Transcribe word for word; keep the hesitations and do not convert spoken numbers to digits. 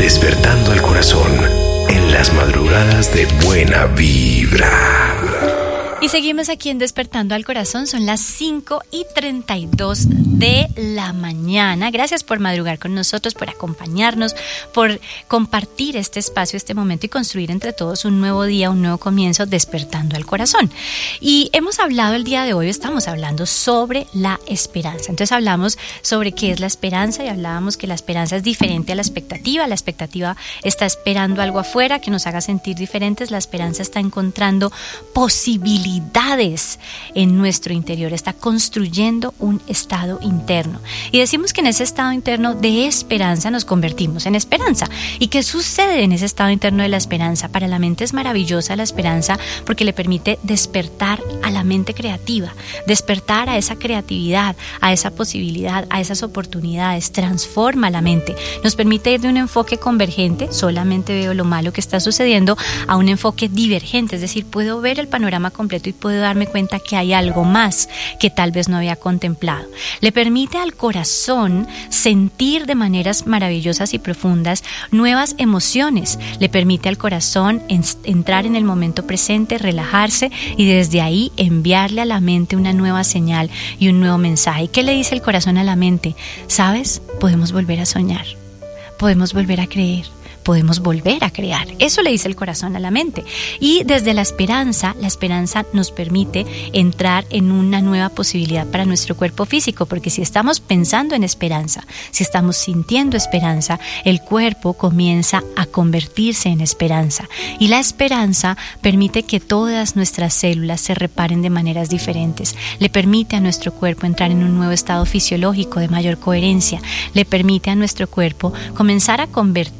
Despertando al corazón en las madrugadas de Buena Vibra. Y seguimos aquí en Despertando al Corazón, son las cinco y treinta y dos de la mañana. Gracias por madrugar con nosotros, por acompañarnos, por compartir este espacio, este momento y construir entre todos un nuevo día, un nuevo comienzo, Despertando al Corazón. Y hemos hablado el día de hoy, estamos hablando sobre la esperanza. Entonces hablamos sobre qué es la esperanza y hablábamos que la esperanza es diferente a la expectativa. La expectativa está esperando algo afuera que nos haga sentir diferentes. La esperanza está encontrando posibilidades en nuestro interior, está construyendo un estado interno. Y decimos que en ese estado interno de esperanza nos convertimos en esperanza. ¿Y qué sucede en ese estado interno de la esperanza? Para la mente es maravillosa la esperanza porque le permite despertar a la mente creativa, despertar a esa creatividad, a esa posibilidad, a esas oportunidades, transforma la mente, nos permite ir de un enfoque convergente, solamente veo lo malo que está sucediendo, a un enfoque divergente, es decir, puedo ver el panorama completo y puedo darme cuenta que hay algo más que tal vez no había contemplado. Le permite al corazón sentir de maneras maravillosas y profundas nuevas emociones. Le permite al corazón en, entrar en el momento presente, relajarse y desde ahí enviarle a la mente una nueva señal y un nuevo mensaje. ¿Y qué le dice el corazón a la mente? ¿Sabes? Podemos volver a soñar, podemos volver a creer, podemos volver a crear. Eso le dice el corazón a la mente. Y desde la esperanza, la esperanza nos permite entrar en una nueva posibilidad para nuestro cuerpo físico, porque si estamos pensando en esperanza, si estamos sintiendo esperanza, el cuerpo comienza a convertirse en esperanza. Y la esperanza permite que todas nuestras células se reparen de maneras diferentes. Le permite a nuestro cuerpo entrar en un nuevo estado fisiológico de mayor coherencia. Le permite a nuestro cuerpo comenzar a convertir